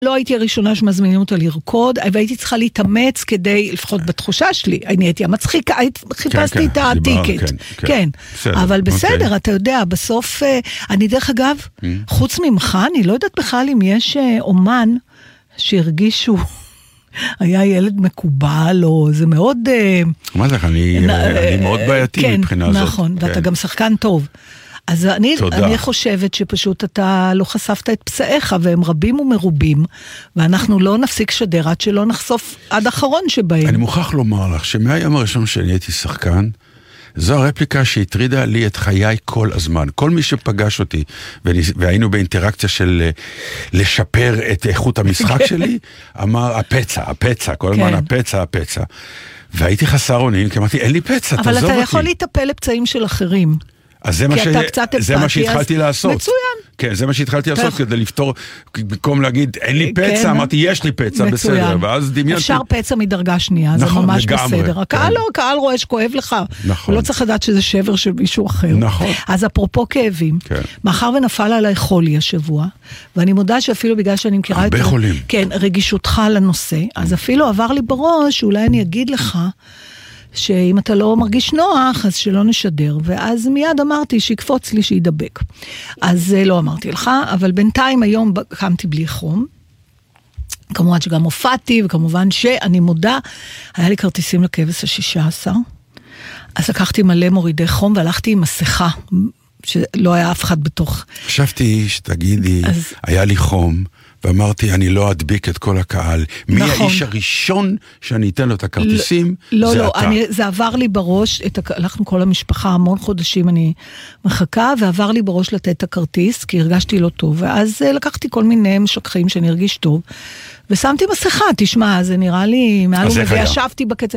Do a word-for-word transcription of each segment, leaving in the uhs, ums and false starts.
לא הייתי הראשונה שמזמינים אותה לרקוד, והייתי צריכה להתאמץ כדי, לפחות בתחושה שלי, אני הייתי המצחיקה, חיפשתי את הטיקט. כן, אבל בסדר, אתה יודע, בסוף, אני דרך אגב, חוץ ממך, אני לא יודעת בכלל אם יש אומן שהרגישו, היה ילד מקובל, או זה מאוד... מה זה, אני מאוד בעייתי מבחינה הזאת. נכון, ואתה גם שחקן טוב. אז אני, אני חושבת שפשוט אתה לא חשפת את פסעיך, והם רבים ומרובים, ואנחנו לא נפסיק שדר עד שלא נחשוף עד אחרון שבהם. אני מוכרח לומר לך, שמהיום הראשון שאני הייתי שחקן, זו הרפליקה שהטרידה לי את חיי כל הזמן. כל מי שפגש אותי, והיינו באינטראקציה של לשפר את איכות המשחק שלי, אמר, הפצע, הפצע, כל הזמן הפצע, הפצע. והייתי חסר אונים, כי אמרתי, אין לי פצע, תעזוב אותי. אבל אתה יכול להיטפל לפצעים של אחרים. אז זה מה, ש... זה מה שהתחלתי לעשות. מצוין. כן, זה מה שהתחלתי לעשות כדי לפתור, במקום להגיד, אין לי פצע, כן. אמרתי, יש לי פצע, מצוין. בסדר. ואז דמיינתי... אפשר פצע מדרגה שנייה, נכון, זה ממש לגמרי, בסדר. הקהל כן. לא, הקהל רואה שכואב לך. נכון. הוא לא צריך לדעת שזה שבר של מישהו אחר. נכון. אז אפרופו כאבים, כן. מאחר ונפל עליי חולי השבוע, ואני מודה שאפילו בגלל שאני מכירה את... הרבה חולים. כן, רגישותך לנושא, אז אפילו עבר לי בראש, אולי אני אגיד לך, שאם אתה לא מרגיש נוח, אז שלא נשדר. ואז מיד אמרתי שיקפוץ לי שידבק. אז לא אמרתי לך, אבל בינתיים היום קמתי בלי חום. כמובן שגם הופעתי, וכמובן שאני מודה, היה לי כרטיסים לכבש השישה עשר. אז לקחתי מלא מורידי חום, והלכתי עם מסכה, שלא היה אף אחד בתוך. חשבתי שתגידי, אז... היה לי חום, ואמרתי, אני לא אדביק את כל הקהל. מי נכון. האיש הראשון שאני אתן לו את הכרטיסים? לא, זה לא, אתה. אני, זה עבר לי בראש, את, הלכנו כל המשפחה, המון חודשים אני מחכה, ועבר לי בראש לתת את הכרטיס, כי הרגשתי לא טוב, ואז לקחתי כל מיני משככים שאני הרגיש טוב, ושמתי מסכה, תשמע, זה נראה לי, מעל ומביא, ישבתי בקצה,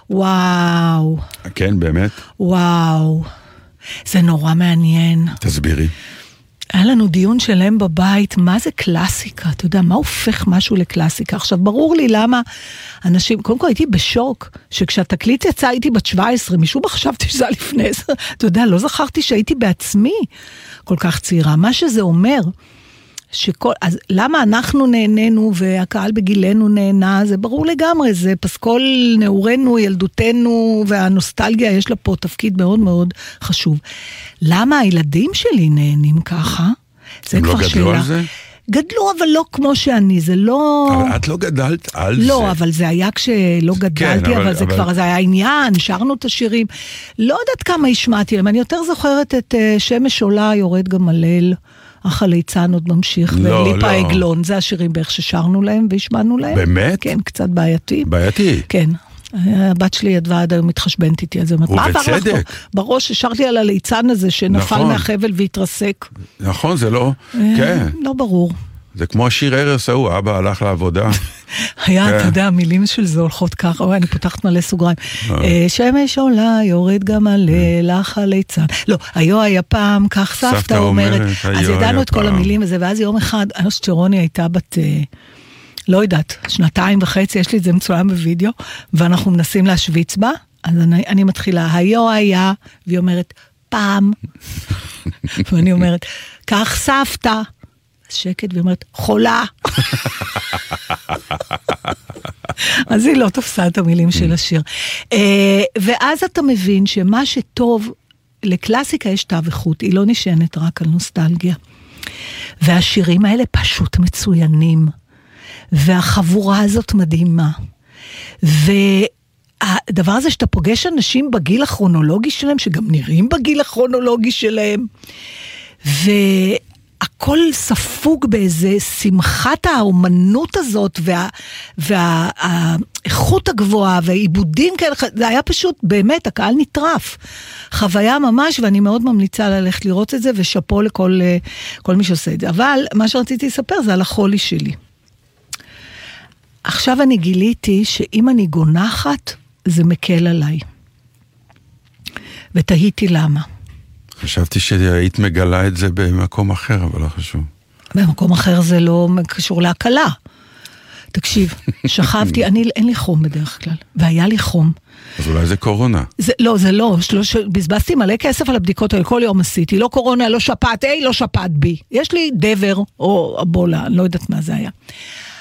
וואו. כן, באמת? וואו. זה נורא מעניין. תסבירי. היה לנו דיון שלם בבית, מה זה קלאסיקה? אתה יודע, מה הופך משהו לקלאסיקה? עכשיו, ברור לי למה אנשים, קודם כל הייתי בשוק, שכשהתקליט יצא הייתי בת שבע עשרה, משום מה חשבתי שזה לפני עשר, אתה יודע, לא זכרתי שהייתי בעצמי כל כך צעירה. מה שזה אומר, שכל, אז למה אנחנו נהנינו והקהל בגילנו נהנה, זה ברור לגמרי, זה פסקול נעורנו, ילדותנו, והנוסטלגיה יש לה פה תפקיד מאוד מאוד חשוב. למה הילדים שלי נהנים ככה? הם לא גדלו על זה? גדלו, אבל לא כמו שאני, זה לא... אבל את לא גדלת על לא, זה. לא, אבל זה היה כשלא גדלתי, כן, אבל, אבל זה אבל... כבר, זה היה עניין, שרנו את השירים. לא יודעת כמה השמעתי להם, אני יותר זוכרת את uh, שמש עולה, יורד גם הליל, אך הליצן עוד ממשיך, לא, וליפה לא. עגלון, זה השירים בערך ששרנו להם והשמענו להם. באמת? כן, קצת בעייתי. בעייתי? כן. הבת שלי ידעה עד היום מתחשבנת איתי, אז ובצדק. בראש השארתי על הליצן הזה שנפל נכון. מהחבל והתרסק. נכון, זה לא, כן. לא ברור. זה כמו השיר ערס ההוא, אבא הלך לעבודה. היה, אתה יודע, המילים של זה הולכות ככה, אוי, אני פותחת מלא סוגריים. שמש עולה, יורד גם עלה, לך הליצן. לא, היו היה פעם, כך סבתא אומרת, אז ידענו את כל המילים הזה, ואז יום אחד, אני חושבת שרוני הייתה בת... לא יודעת, שנתיים וחצי, יש לי את זה מצולם בווידאו, ואנחנו מנסים להשוויץ בה, אז אני, אני מתחילה, היו היה, והיא אומרת, פעם, ואני אומרת, כך סבתא, שקט, והיא אומרת, חולה. אז היא לא תפסה את המילים של השיר. ואז אתה מבין שמה שטוב, לקלאסיקה יש תו איכות, היא לא נשענת רק על נוסטלגיה. והשירים האלה פשוט מצוינים. והחבורה הזאת מדהימה. והדבר הזה שאתה פוגש אנשים בגיל הכרונולוגי שלהם, שגם נראים בגיל הכרונולוגי שלהם, והכל ספוג באיזה שמחת האומנות הזאת, וה, והאיכות הגבוהה, והעיבודים כאלה, זה היה פשוט, באמת, הקהל נטרף. חוויה ממש, ואני מאוד ממליצה ללכת לראות את זה, ושפו לכל כל מי שעושה את זה. אבל מה שרציתי לספר זה על החולי שלי. עכשיו אני גיליתי שאם אני גונחת, זה מקל עליי. ותהיתי למה. חשבתי שהיית מגלה את זה במקום אחר, אבל לא חשוב. במקום אחר זה לא קשור להקלה. תקשיב, שכבתי, אני, אין לי חום בדרך כלל, והיה לי חום. אז אולי זה קורונה. זה, לא, זה לא, שלוש, בזבזתי מלא כסף על הבדיקות האלה, כל יום עשיתי, לא קורונה, לא שפעת A, לא שפעת B. יש לי דבר או אבולה, לא יודעת מה זה היה.